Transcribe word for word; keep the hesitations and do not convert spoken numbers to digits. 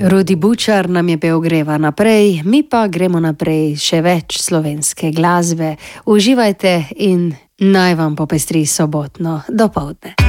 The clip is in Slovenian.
Rudi Bučar nam je pel Greva naprej, mi pa gremo naprej še več slovenske glasbe. Uživajte in naj vam popestri sobotno dopoldne.